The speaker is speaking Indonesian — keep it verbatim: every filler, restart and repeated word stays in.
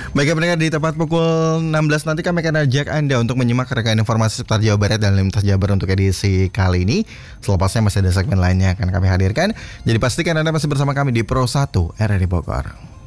Baik pendengar, di tepat pukul enam belas nanti kami akan ajak Anda untuk menyimak rangkaian informasi seputar Jawa Barat dan Lintas Jabar untuk edisi kali ini. Selepasnya masih ada segmen lainnya akan kami hadirkan. Jadi pastikan Anda masih bersama kami di Pro satu R R I Bogor.